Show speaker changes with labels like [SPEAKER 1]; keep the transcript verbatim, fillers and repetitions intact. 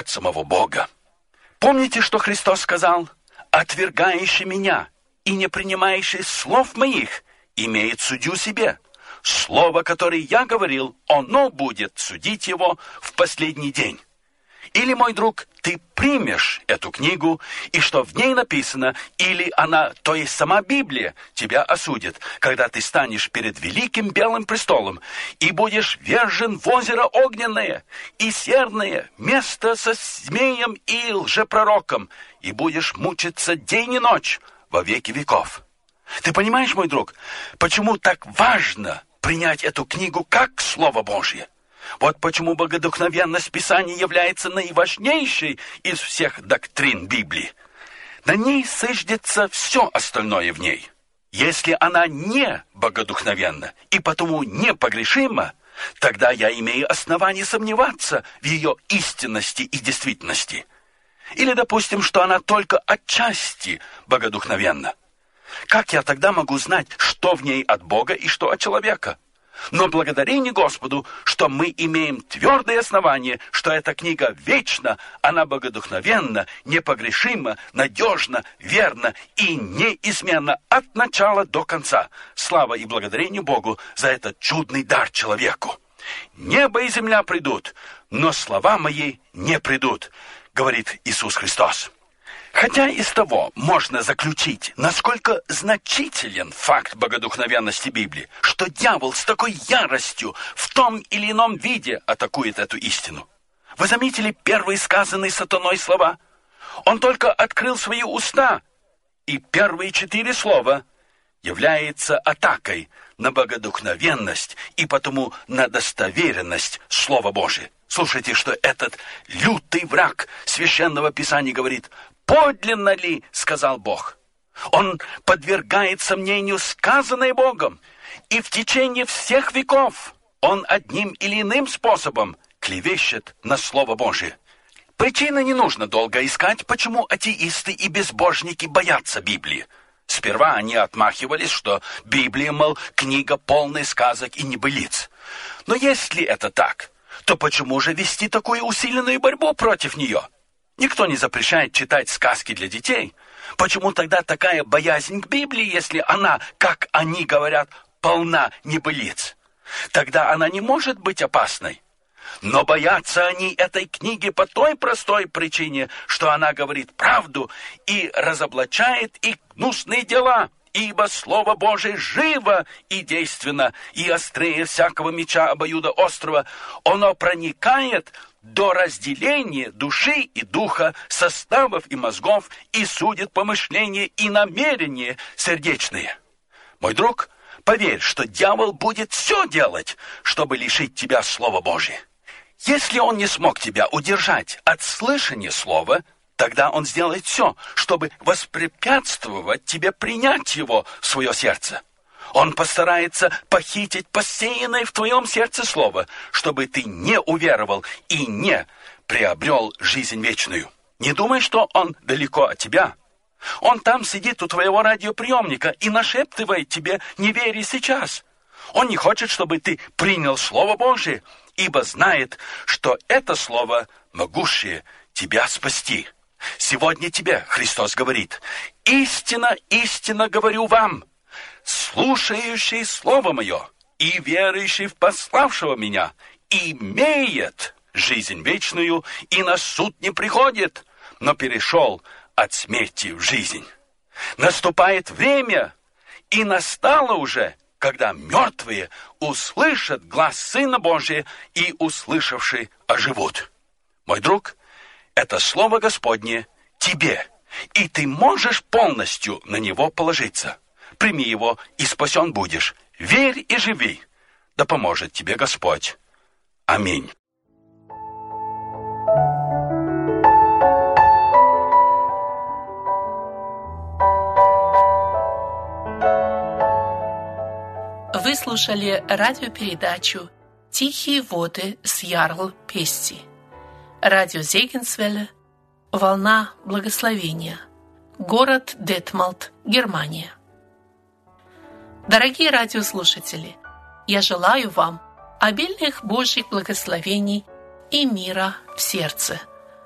[SPEAKER 1] от самого Бога. Помните, что Христос сказал? «Отвергающий меня и не принимающий слов моих имеет судью себе. Слово, которое я говорил, оно будет судить его в последний день». Или, мой друг, ты примешь эту книгу, и что в ней написано, или она, то есть сама Библия, тебя осудит, когда ты станешь перед великим белым престолом и будешь вержен в озеро огненное и серное, место со змеем и лжепророком, и будешь мучиться день и ночь во веки веков. Ты понимаешь, мой друг, почему так важно принять эту книгу как Слово Божье? Вот почему богодухновенность Писания является наиважнейшей из всех доктрин Библии. На ней зиждется все остальное в ней. Если она не богодухновенна и потому непогрешима, тогда я имею основание сомневаться в ее истинности и действительности. Или допустим, что она только отчасти богодухновенна. Как я тогда могу знать, что в ней от Бога и что от человека? Но благодарение Господу, что мы имеем твердое основание, что эта книга вечна, она богодухновенна, непогрешима, надежна, верна и неизменна от начала до конца. Слава и благодарение Богу за этот чудный дар человеку. Небо и земля придут, но слова мои не придут, говорит Иисус Христос. Хотя из того можно заключить, насколько значителен факт богодухновенности Библии, что дьявол с такой яростью в том или ином виде атакует эту истину. Вы заметили первые сказанные сатаной слова? Он только открыл свои уста, и первые четыре слова являются атакой на богодухновенность и потому на достоверенность Слова Божия. Слушайте, что этот лютый враг Священного Писания говорит: «Подлинно ли, — сказал Бог». Он подвергает сомнению сказанное Богом, и в течение всех веков он одним или иным способом клевещет на Слово Божие. Причины не нужно долго искать, почему атеисты и безбожники боятся Библии. Сперва они отмахивались, что Библия, мол, книга полная сказок и небылиц. Но если это так, то почему же вести такую усиленную борьбу против нее? Никто не запрещает читать сказки для детей. Почему тогда такая боязнь к Библии, если она, как они говорят, полна небылиц? Тогда она не может быть опасной. Но боятся они этой книги по той простой причине, что она говорит правду и разоблачает их гнусные дела. Ибо Слово Божие живо и действенно, и острее всякого меча обоюдоострого. Оно проникает до разделения души и духа, составов и мозгов, и судит помышления и намерения сердечные. Мой друг, поверь, что дьявол будет все делать, чтобы лишить тебя Слова Божия. Если он не смог тебя удержать от слышания Слова, тогда он сделает все, чтобы воспрепятствовать тебе принять его в свое сердце. Он постарается похитить посеянное в твоем сердце слово, чтобы ты не уверовал и не приобрел жизнь вечную. Не думай, что он далеко от тебя. Он там сидит у твоего радиоприемника и нашептывает тебе: «Не вери сейчас». Он не хочет, чтобы ты принял Слово Божие, ибо знает, что это Слово могущее тебя спасти. Сегодня тебе Христос говорит: «Истинно, истинно говорю вам, слушающий Слово Мое и верующий в пославшего Меня имеет жизнь вечную и на суд не приходит, но перешел от смерти в жизнь». Наступает время, и настало уже, когда мертвые услышат глас Сына Божия и, услышавши, оживут. Мой друг, это Слово Господне тебе, и ты можешь полностью на него положиться. Прими его, и спасен будешь. Верь и живи. Да поможет тебе Господь. Аминь.
[SPEAKER 2] Вы слушали радиопередачу «Тихие воды с Ярл Пести». Радио Зегенсвелле, «Волна благословения», город Детмалт, Германия. Дорогие радиослушатели, я желаю вам обильных Божьих благословений и мира в сердце.